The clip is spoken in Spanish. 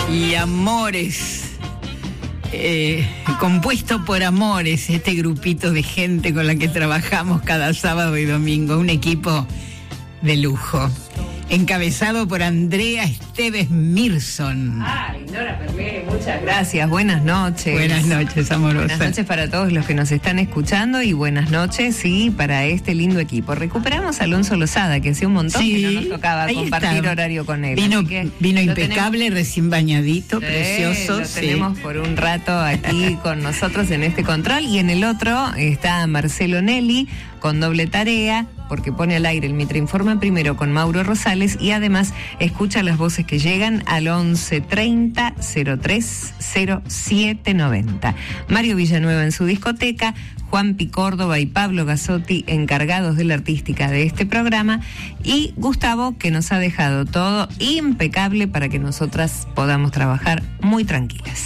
y Amores, compuesto por Amores, este grupito de gente con la que trabajamos cada sábado y domingo, un equipo de lujo, encabezado por Andrea Esteves Mirson. Ay, Nora Perlé, muchas gracias. Buenas noches. Buenas noches, amorosa. Buenas noches para todos los que nos están escuchando y buenas noches, sí, para este lindo equipo. Recuperamos a Alonso Lozada, que hacía un montón que no nos tocaba compartir está. horario con él. Vino impecable, recién bañadito, precioso. Lo tenemos por un rato aquí con nosotros en este control. Y en el otro está Marcelo Nelly con doble tarea, porque pone al aire el Mitre Informa primero con Mauro Rosales y además escucha las voces que llegan al 1130 03 0790. Mario Villanueva en su discoteca, Juan Pi Córdoba y Pablo Gazzotti encargados de la artística de este programa, y Gustavo, que nos ha dejado todo impecable para que nosotras podamos trabajar muy tranquilas.